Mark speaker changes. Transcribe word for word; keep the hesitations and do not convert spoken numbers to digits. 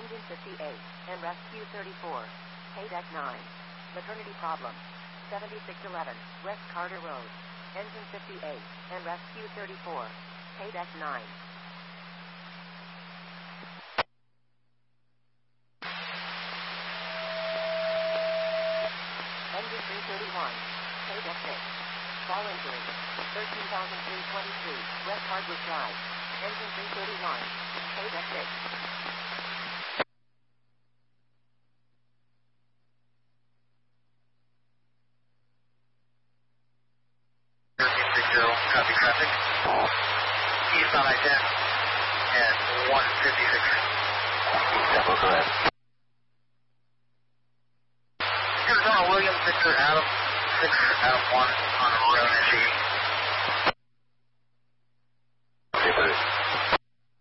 Speaker 1: Engine fifty-eight, and Rescue thirty-four. Pay deck nine. Maternity problem. seventy-six eleven, West Carter Road. Engine fifty-eight, and Rescue thirty-four. Pay deck nine. Engine three thirty-one. Pay deck six. Fall injury. thirteen thousand three hundred twenty-three, West Hardwood Drive. Engine three thirty-one. Pay deck six.
Speaker 2: Copy traffic. Eastbound I ten at one fifty-six.
Speaker 3: Tempo correct.
Speaker 2: Arizona Williams, Victor Adam, six Adam one on Roan S E.